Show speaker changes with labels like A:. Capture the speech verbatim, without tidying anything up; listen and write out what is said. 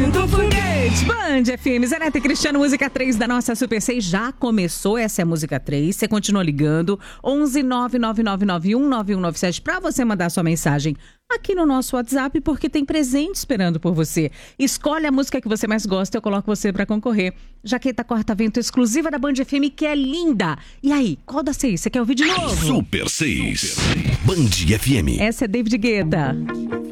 A: Don't forget. Band F M, Zé Neto e Cristiano, música três da nossa Super seis já começou. Essa é a música três. Você continua ligando. onze nove nove nove nove um nove um nove sete para você mandar sua mensagem aqui no nosso WhatsApp, porque tem presente esperando por você. Escolhe a música que você mais gosta, eu coloco você para concorrer. Jaqueta corta-vento exclusiva da Band F M, que é linda. E aí, qual das seis? Você quer ouvir de novo?
B: Super seis. Band F M.
A: Essa é David Guetta.